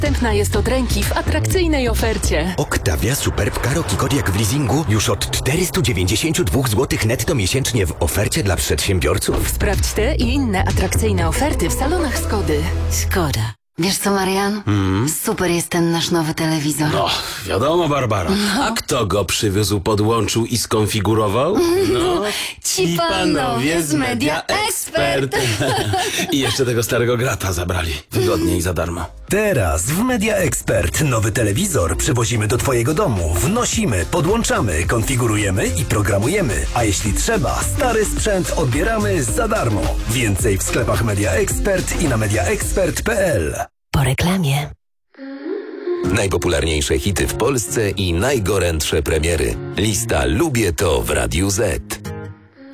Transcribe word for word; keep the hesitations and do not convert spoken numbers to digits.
Dostępna jest od ręki w atrakcyjnej ofercie. Octavia Superb Karoki Kodiaq w leasingu już od czterysta dziewięćdziesiąt dwa złote netto miesięcznie w ofercie dla przedsiębiorców. Sprawdź te i inne atrakcyjne oferty w salonach Skody. Szkoda. Wiesz co, Marian? Mm. Super jest ten nasz nowy telewizor. No, wiadomo, Barbara. No. A kto go przywiózł, podłączył i skonfigurował? No, ci panowie z Media Expert. I jeszcze tego starego grata zabrali. Wygodnie i za darmo. Teraz w Media Expert nowy telewizor przywozimy do twojego domu. Wnosimy, podłączamy, konfigurujemy i programujemy. A jeśli trzeba, stary sprzęt odbieramy za darmo. Więcej w sklepach Media Expert i na mediaexpert kropka p l. Po reklamie. Najpopularniejsze hity w Polsce i najgorętsze premiery. Lista Lubię to w Radiu Z.